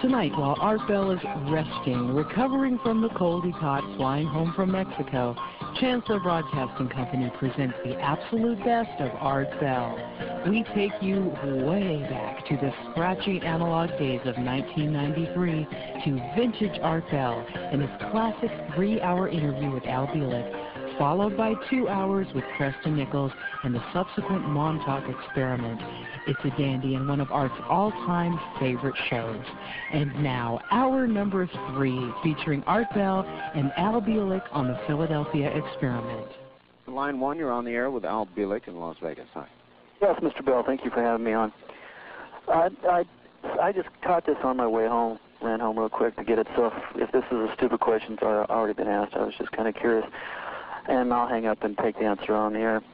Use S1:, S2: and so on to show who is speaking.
S1: Tonight, while Art Bell is resting, recovering from the cold he caught flying home from Mexico, Chancellor Broadcasting Company presents the absolute best of Art Bell. We take you way back to the scratchy analog days of 1993 to vintage Art Bell and his classic 3-hour interview with Al Bielek, followed by 2 hours with Preston Nichols and the subsequent Montauk Experiment. It's a dandy and one of Art's all-time favorite shows. And now, hour number 3, featuring Art Bell and Al Bielek on the Philadelphia Experiment.
S2: Line 1, you're on the air with Al Bielek in Las Vegas. Hi.
S3: Yes, Mr. Bell, thank you for having me on. I just caught this on my way home, ran home real quick to get it, so if this is a stupid question, it's already been asked. I was just kind of curious. And I'll hang up and take the answer on the air.